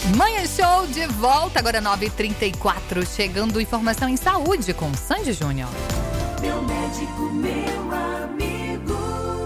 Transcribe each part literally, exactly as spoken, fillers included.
Manhã Show de volta, agora nove e trinta e quatro, chegando informação em saúde com Sandy Júnior. Meu médico, meu amigo.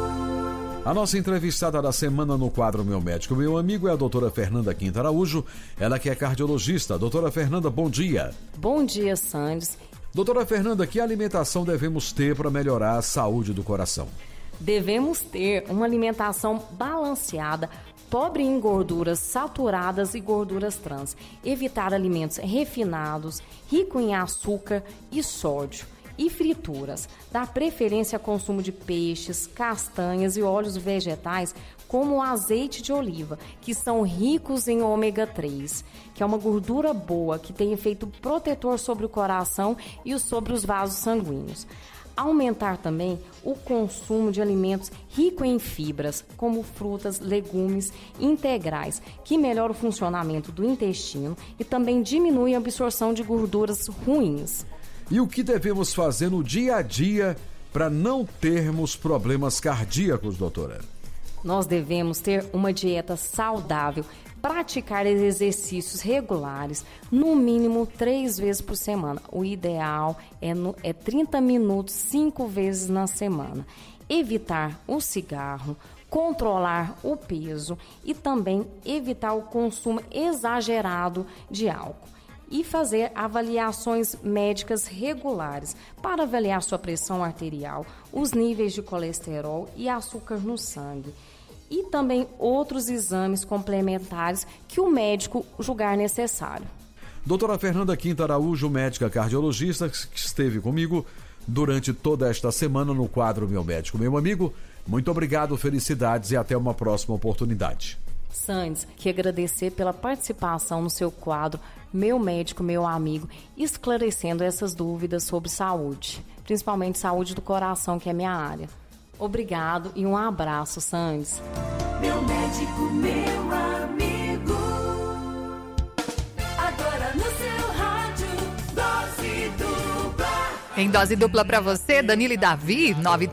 A nossa entrevistada da semana no quadro Meu Médico, Meu Amigo é a doutora Fernanda Quinta Araújo, ela que é cardiologista. Doutora Fernanda, bom dia. Bom dia, Sandy. Doutora Fernanda, que alimentação devemos ter para melhorar a saúde do coração? Devemos ter uma alimentação balanceada, pobre em gorduras saturadas e gorduras trans. Evitar alimentos refinados, rico em açúcar e sódio. E frituras. Dar preferência ao consumo de peixes, castanhas e óleos vegetais, como o azeite de oliva, que são ricos em ômega três, que é uma gordura boa, que tem efeito protetor sobre o coração e sobre os vasos sanguíneos. Aumentar também o consumo de alimentos ricos em fibras, como frutas, legumes integrais, que melhora o funcionamento do intestino e também diminui a absorção de gorduras ruins. E o que devemos fazer no dia a dia para não termos problemas cardíacos, doutora? Nós devemos ter uma dieta saudável, praticar exercícios regulares, no mínimo três vezes por semana. O ideal é, no, é trinta minutos, cinco vezes na semana. Evitar o cigarro, controlar o peso e também evitar o consumo exagerado de álcool. E fazer avaliações médicas regulares para avaliar sua pressão arterial, os níveis de colesterol e açúcar no sangue. E também outros exames complementares que o médico julgar necessário. Doutora Fernanda Quinta Araújo, médica cardiologista, que esteve comigo durante toda esta semana no quadro Meu Médico, Meu Amigo. Muito obrigado, felicidades e até uma próxima oportunidade. Sandes, que agradecer pela participação no seu quadro Meu Médico, Meu Amigo, esclarecendo essas dúvidas sobre saúde, principalmente saúde do coração, que é minha área. Obrigado e um abraço, Sandes. Meu médico, meu amigo. Agora no seu rádio, dose dupla. Em dose dupla para você, Danilo e Davi, nove